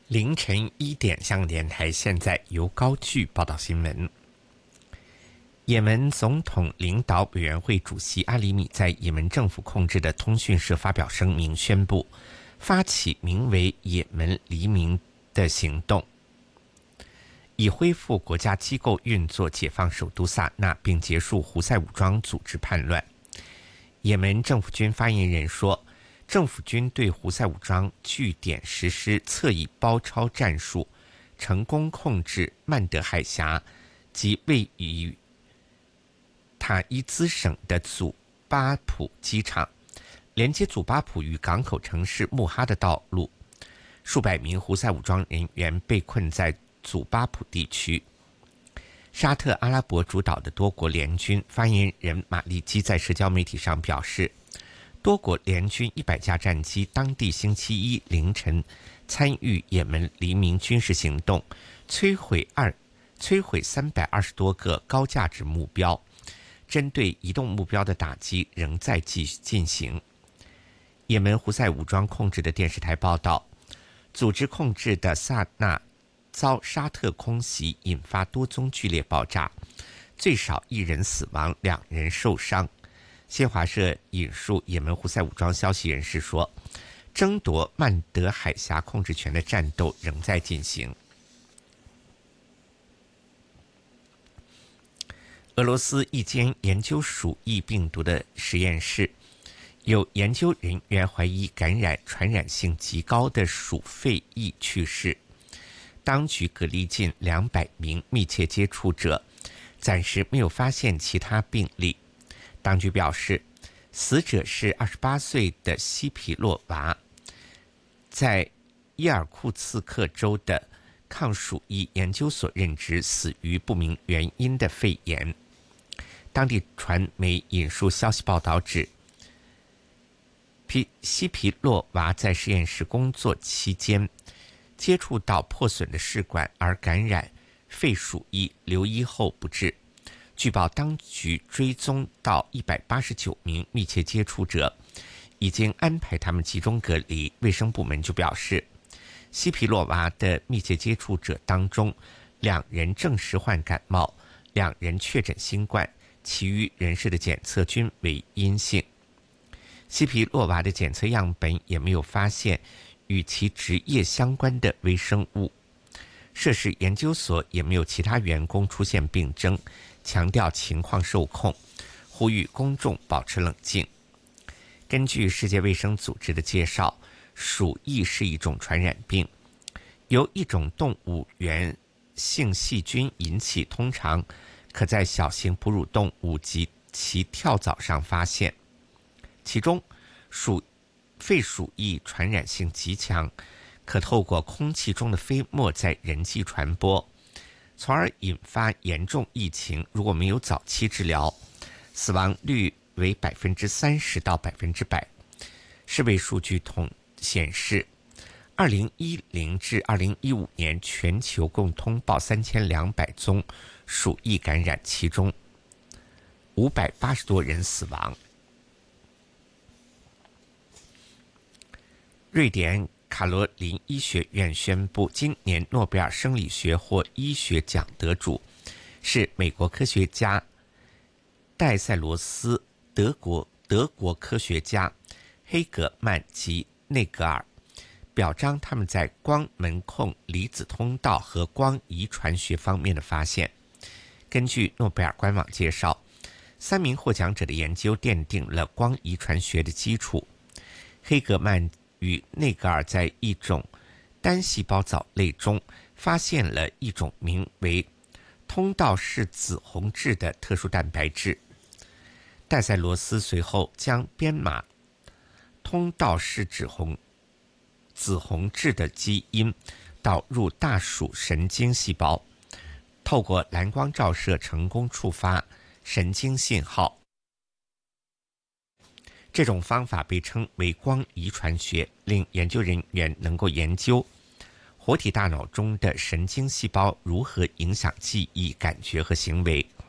凌晨1点，香港电台现在由高炬报道新闻。也门总统领导委员会主席阿里米在也门政府控制的通讯社发表声明，宣布发起名为“也门黎明”的行动，以恢复国家机构运作、解放首都萨那，并结束胡塞武装组织叛乱。也门政府军发言人说，政府军对胡塞武装据点实施侧翼包抄战术，成功控制曼德海峡及位于塔伊兹省的祖巴普机场，连接祖巴普与港口城市穆哈的道路。数百名胡塞武装人员被困在祖巴普地区。沙特阿拉伯主导的多国联军发言人马利基在社交媒体上表示，多国联军100架战机当地星期一凌晨参与也门黎明军事行动，摧毁320多个高价值目标。针对移动目标的打击仍在进行。也门胡塞武装控制的电视台报道，组织控制的萨那遭沙特空袭，引发多宗剧烈爆炸，最少1人死亡，2人受伤。新华社引述也门胡塞武装消息人士说，争夺曼德海峡控制权的战斗仍在进行。俄罗斯一间研究鼠疫病毒的实验室，有研究人员怀疑感染传染性极高的鼠肺疫去世。当局隔离近200名密切接触者，暂时没有发现其他病例。当局表示，死者是28岁的西皮洛娃，在伊尔库茨克州的抗鼠疫研究所任职，死于不明原因的肺炎。当地传媒引述消息报道指，西皮洛娃在实验室工作期间接触到破损的试管而感染肺鼠疫，留医后不治。据报，当局追踪到189名密切接触者，已经安排他们集中隔离。卫生部门就表示，西皮洛娃的密切接触者当中，2人证实患感冒，2人确诊新冠，其余人士的检测均为阴性。西皮洛娃的检测样本也没有发现与其职业相关的微生物。涉事研究所也没有其他员工出现病征，强调情况受控，呼吁公众保持冷静。根据世界卫生组织的介绍，鼠疫是一种传染病，由一种动物源性细菌引起，通常可在小型哺乳动物及其跳蚤上发现。其中，肺鼠疫传染性极强，可透过空气中的飞沫在人际传播，从而引发严重疫情。如果没有早期治疗，死亡率为30%到100%。世卫数据显示，2010至2015年全球共通报3200宗鼠疫感染，其中580多人死亡。瑞典卡罗琳医学院宣布，今年诺贝尔生理学或医学奖得主是美国科学家戴塞罗斯、德国科学家黑格曼及内格尔，表彰他们在光门控离子通道和光遗传学方面的发现。根据诺贝尔官网介绍，3名获奖者的研究奠定了光遗传学的基础。黑格曼与内格尔在一种单细胞藻类中发现了一种名为通道式紫红质的特殊蛋白质。戴塞罗斯随后将编码通道式紫红质的基因导入大鼠神经细胞，透过蓝光照射成功触发神经信号。这种方法被称为光遗传学，令研究人员能够研究活体大脑中的神经细胞如何影响记忆、感觉和行为。